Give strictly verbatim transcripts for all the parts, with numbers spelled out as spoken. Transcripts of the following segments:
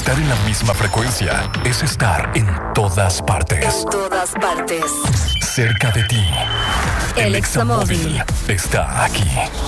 Estar en la misma frecuencia es estar en todas partes. En todas partes. Cerca de ti. El Examóvil está aquí.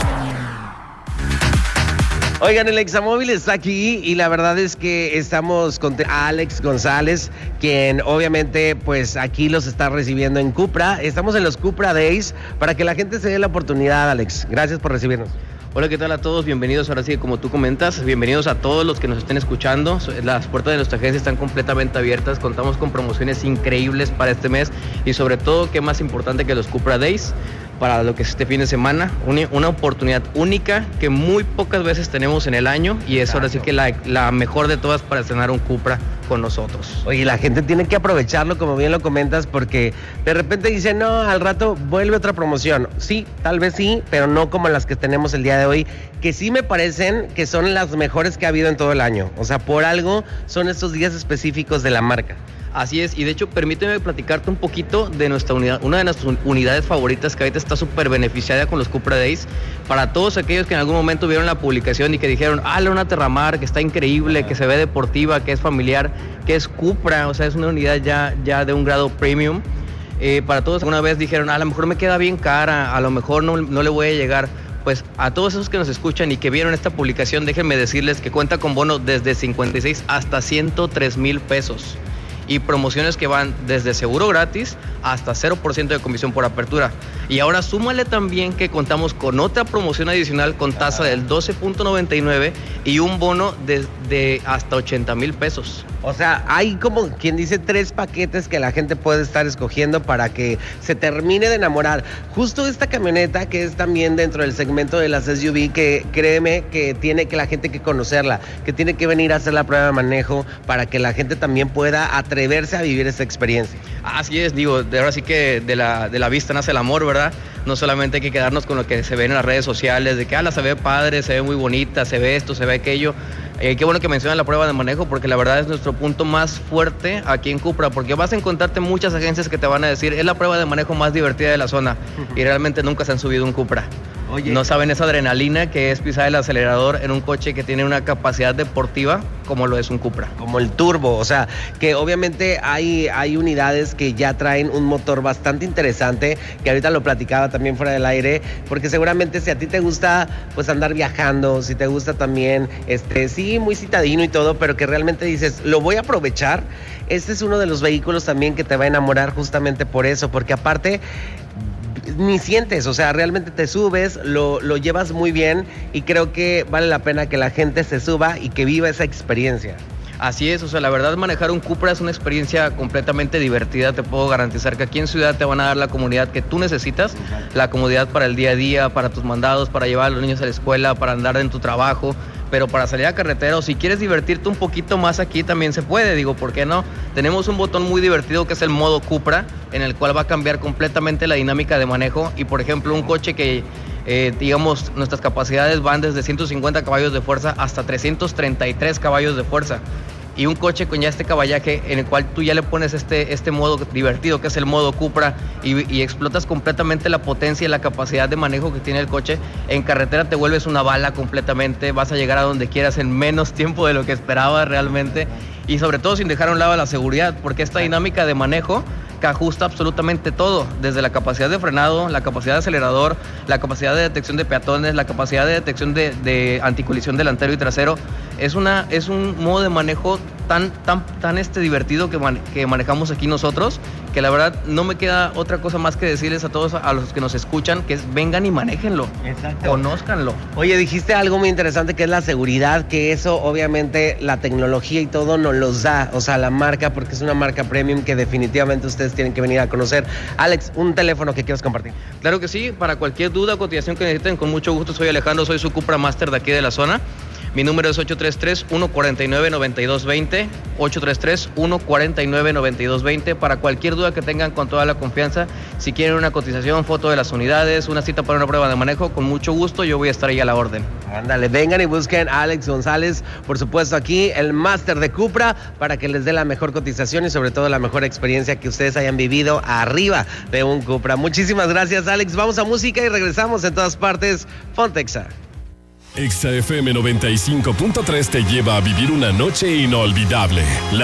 Oigan, el Examóvil está aquí y la verdad es que estamos con Alex González, quien obviamente pues aquí los está recibiendo en Cupra. Estamos en los Cupra Days para que la gente se dé la oportunidad, Alex. Gracias por recibirnos. Hola, ¿qué tal a todos? Bienvenidos, ahora sí, como tú comentas, bienvenidos a todos los que nos estén escuchando. Las puertas de nuestra agencia están completamente abiertas, contamos con promociones increíbles para este mes y sobre todo, qué más importante que los Cupra Days, para lo que es este fin de semana, una, una oportunidad única que muy pocas veces tenemos en el año y es ahora sí que la, la mejor de todas para estrenar un Cupra con nosotros. Oye, la gente tiene que aprovecharlo, como bien lo comentas, porque de repente dicen, no, al rato vuelve otra promoción. Sí, tal vez sí, pero no como las que tenemos el día de hoy, que sí me parecen que son las mejores que ha habido en todo el año. O sea, por algo son estos días específicos de la marca. Así es, y de hecho permíteme platicarte un poquito de nuestra unidad, una de nuestras unidades favoritas que ahorita está súper beneficiada con los Cupra Days. Para todos aquellos que en algún momento vieron la publicación y que dijeron, ah, una Terramar, que está increíble, que se ve deportiva, que es familiar, que es Cupra, o sea, es una unidad ya, ya de un grado premium. Eh, para todos alguna vez dijeron, ah, a lo mejor me queda bien cara, a lo mejor no, no le voy a llegar. Pues a todos esos que nos escuchan y que vieron esta publicación, déjenme decirles que cuenta con bono desde cincuenta y seis hasta ciento tres mil pesos. Y promociones que van desde seguro gratis hasta cero por ciento de comisión por apertura. Y ahora súmale también que contamos con otra promoción adicional con tasa del doce punto noventa y nueve y un bono de, de hasta ochenta mil pesos. O sea, hay como quien dice tres paquetes que la gente puede estar escogiendo para que se termine de enamorar. Justo esta camioneta que es también dentro del segmento de las S U V, que créeme que tiene que la gente que conocerla, que tiene que venir a hacer la prueba de manejo para que la gente también pueda atreverse a vivir esta experiencia. Así es, digo, de ahora sí que de la, de la vista nace el amor, ¿verdad? No solamente hay que quedarnos con lo que se ve en las redes sociales, de que ah, la se ve padre, se ve muy bonita, se ve esto, se ve aquello. Eh, qué bueno que mencionan la prueba de manejo porque la verdad es nuestro punto más fuerte aquí en Cupra, porque vas a encontrarte muchas agencias que te van a decir es la prueba de manejo más divertida de la zona y realmente nunca se han subido un Cupra. Oye. No saben esa adrenalina que es pisar el acelerador en un coche que tiene una capacidad deportiva como lo es un Cupra. Como el turbo, o sea, que obviamente hay, hay unidades que ya traen un motor bastante interesante, que ahorita lo platicaba también fuera del aire, porque seguramente si a ti te gusta pues andar viajando, si te gusta también, este, sí, muy citadino y todo, pero que realmente dices, lo voy a aprovechar, este es uno de los vehículos también que te va a enamorar justamente por eso, porque aparte ni sientes, o sea, realmente te subes, lo, lo llevas muy bien y creo que vale la pena que la gente se suba y que viva esa experiencia. Así es, o sea, la verdad manejar un Cupra es una experiencia completamente divertida. Te puedo garantizar que aquí en Ciudad te van a dar la comodidad que tú necesitas, la comodidad para el día a día, para tus mandados, para llevar a los niños a la escuela, para andar en tu trabajo, pero para salir a carretera o si quieres divertirte un poquito más aquí también se puede, digo, ¿por qué no? Tenemos un botón muy divertido que es el modo Cupra, en el cual va a cambiar completamente la dinámica de manejo y, por ejemplo, un coche que Eh, digamos, nuestras capacidades van desde ciento cincuenta caballos de fuerza hasta trescientos treinta y tres caballos de fuerza. Y un coche con ya este caballaje en el cual tú ya le pones este, este modo divertido que es el modo Cupra y, y explotas completamente la potencia y la capacidad de manejo que tiene el coche. En carretera te vuelves una bala completamente, vas a llegar a donde quieras en menos tiempo de lo que esperabas realmente y sobre todo sin dejar a un lado la seguridad, porque esta dinámica de manejo que ajusta absolutamente todo, desde la capacidad de frenado, la capacidad de acelerador, la capacidad de detección de peatones, la capacidad de detección de, de anticolisión delantero y trasero. Es, una, es un modo de manejo tan, tan, tan este divertido que, man, que manejamos aquí nosotros, que la verdad no me queda otra cosa más que decirles a todos, a los que nos escuchan, que es vengan y manéjenlo. Exacto. Conózcanlo. Oye, dijiste algo muy interesante que es la seguridad, que eso obviamente la tecnología y todo nos los da, o sea, la marca, porque es una marca premium que definitivamente ustedes tienen que venir a conocer. Alex, un teléfono que quieras compartir. Claro que sí, para cualquier duda o cotización que necesiten, con mucho gusto, soy Alejandro, soy su Cupra Master de aquí de la zona. Mi número es ocho tres tres, uno cuatro nueve, nueve dos dos cero, ocho tres tres, uno cuatro nueve, nueve dos dos cero. Para cualquier duda que tengan, con toda la confianza, si quieren una cotización, foto de las unidades, una cita para una prueba de manejo, con mucho gusto, yo voy a estar ahí a la orden. Ándale, vengan y busquen a Alex González, por supuesto aquí, el máster de Cupra, para que les dé la mejor cotización y sobre todo la mejor experiencia que ustedes hayan vivido arriba de un Cupra. Muchísimas gracias, Alex. Vamos a música y regresamos en todas partes. Pontexa. Exa F M noventa y cinco punto tres te lleva a vivir una noche inolvidable.